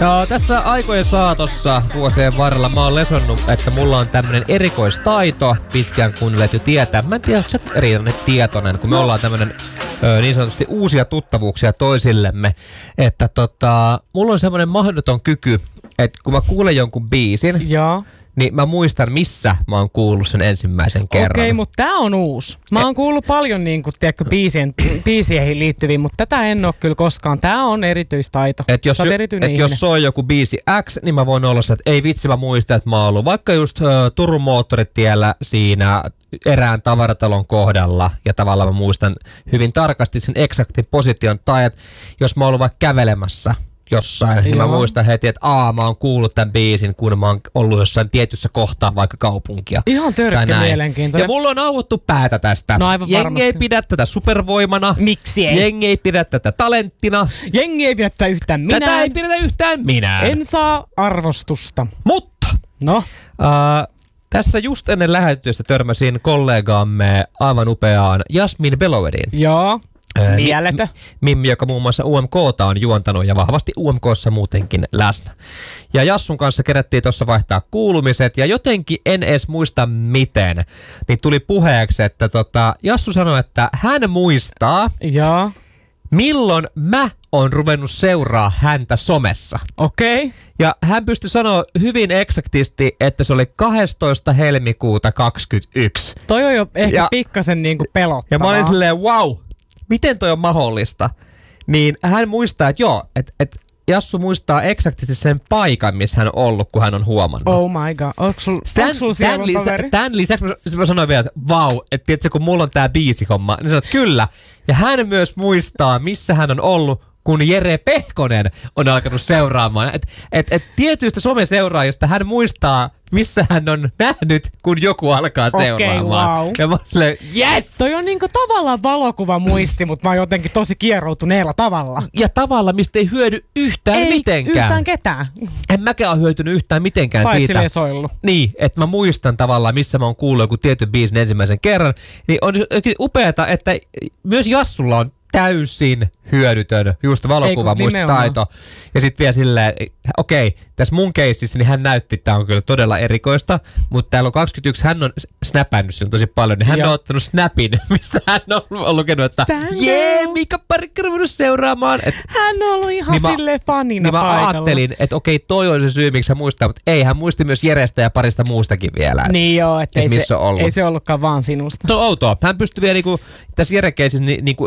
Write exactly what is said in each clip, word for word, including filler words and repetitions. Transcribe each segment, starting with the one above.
No, tässä aikojen saatossa vuosien varrella mä oon lesonnut, että mulla on tämmönen erikoistaito, pitkään kuunnelleet jo tietää. Mä en tiedä, onko sä erilainen tietoinen, kun me no. ollaan tämmönen ö, niin sanotusti uusia tuttavuuksia toisillemme. Että tota, mulla on semmonen mahdoton kyky, että kun mä kuulen jonkun biisin, Joo. niin mä muistan, missä mä oon kuullut sen ensimmäisen kerran. Okei, mutta tää on uusi. Mä oon kuullut paljon niin kuin, tiedätkö, biisien, biiseihin liittyviä, mutta tätä en oo kyllä koskaan. Tää on erityistaito. Et jos, erityinen et jos soi joku biisi X, niin mä voin olla se, että ei vitsi, mä muistan, että mä oon ollut vaikka just uh, Turun moottoritiellä siinä erään tavaratalon kohdalla, ja tavallaan mä muistan hyvin tarkasti sen eksaktin position, tai että jos mä oon ollut vaikka kävelemässä jossain, Joo. niin mä muistan heti, että aa, mä oon kuullut tämän biisin, kun mä oon ollut jossain tietyssä kohtaa vaikka kaupunkia. Ihan törkkä mielenkiintoinen. Ja mulla on auottu päätä tästä. No aivan Jengi varmasti. ei pidä tätä supervoimana. Miksi ei? Jengi ei pidä tätä talenttina. Jengi ei pidä tätä yhtään minä. Tätä ei pidetä yhtään minä. En saa arvostusta. Mutta No? Uh, tässä just ennen lähetystä törmäsin kollegaamme aivan upeaan Jasmin Belovediin. Joo. Mieletön. Mimmi, joka muun muassa U M K:ta on juontanut ja vahvasti U M K:ssa muutenkin läsnä. Ja Jassun kanssa kerättiin tuossa vaihtaa kuulumiset ja jotenkin en edes muista miten, niin tuli puheeksi, että tota, Jassu sanoi, että hän muistaa, Joo. milloin mä oon ruvennut seuraa häntä somessa. Okei. Okay. Ja hän pystyi sanoa hyvin eksaktisti, että se oli kahdestoista helmikuuta kaksikymmentäyksi. Toi on jo ehkä ja, pikkasen niinku pelottavaa. Ja mä olin silleen, wow, miten toi on mahdollista? Niin hän muistaa, että joo, että et Jassu muistaa eksaktisti sen paikan, missä hän on ollut, kun hän on huomannut. Oh my god, onko sul, tämän, sul sielun lisä, toveri? Tämän lisäksi mä, mä sanoin vielä, että vau, että tiedätkö, kun mulla on tää biisihomma, niin sanoit kyllä. Ja hän myös muistaa, missä hän on ollut, kun Jere Pehkonen on alkanut seuraamaan. Et, et, et tietyistä someseuraajista hän muistaa, missä hän on nähnyt, kun joku alkaa Okei, seuraamaan. wow. Ja mä olin, yes! Toi on niinku tavallaan valokuva muisti, mutta mä oon jotenkin tosi kieroutuneella tavalla. Ja tavalla, mistä ei hyödy yhtään ei mitenkään. yhtään ketään. En mäkään ole hyötynyt yhtään mitenkään Paitsi siitä. lesoillu. Niin, että mä muistan tavallaan, missä mä oon kuullut joku tietyn biisin ensimmäisen kerran. Niin on upeata, että myös Jassulla on täysin hyödytön just valokuvamuistitaito. Ja sitten vielä silleen, okei, okay, tässä mun keississä niin hän näytti, että tämä on kyllä todella erikoista, mutta täällä on kaksikymmentäyksi, hän on snapannut sen tosi paljon, niin hän Joo. on ottanut snapin, missä hän on lukenut, että jee, Mika Parikka ruvennut seuraamaan. Et, hän on ollut ihan niin silleen fanina niin paikalla. Mä ajattelin, että okei, toi on se syy, miksi hän muistaa, mutta ei, hän muisti myös Jerestä ja parista muustakin vielä. Et, niin joo, että et ei, missä se, on ollut. ei se ollutkaan vaan sinusta. Se on outoa. Hän pystyi vielä niinku, tässä Jere-keisissä ni, niinku,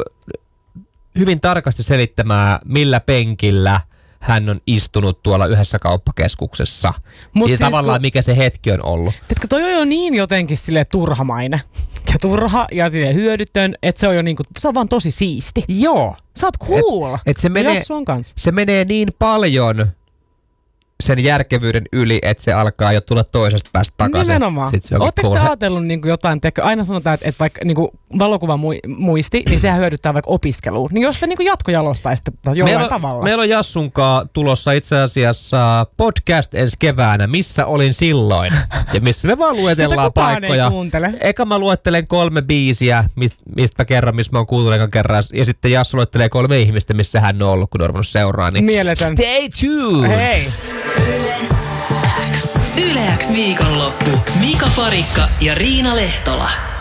hyvin tarkasti selittämään, millä penkillä hän on istunut tuolla yhdessä kauppakeskuksessa. Mut ja siis tavallaan kun, mikä se hetki on ollut. Tiedätkö, toi on jo niin jotenkin sille turhamainen ja turha ja sille hyödytön, että se on jo niinku, se on vaan tosi siisti. Joo. Sä oot cool. Et, et se, menee, se menee niin paljon sen järkevyyden yli, että se alkaa jo tulla toisesta päästä takaisin. Nimenomaan. Oletteko te ajatellut niin kuin jotain, teekö, aina sanotaan, että, että vaikka niin kuin valokuva muisti, niin sehän hyödyttää vaikka opiskeluun. Niin jos te niin kuin jatkojalostaisitte jollain meillä, tavalla. Meillä on Jassunkaan tulossa itse asiassa podcast ensi keväänä, missä olin silloin. Ja missä me vaan luetellaan paikkoja. Eka mä luettelen kolme biisiä, mistä kerran, missä mä oon kuullut ekan kerran. Ja sitten Jassu luettelee kolme ihmistä, missä hän on ollut, kun on ruvennut seuraa. Niin mieletön. Stay tuned! Hei! Yle X viikonloppu. Mika Parikka ja Riina Lehtola.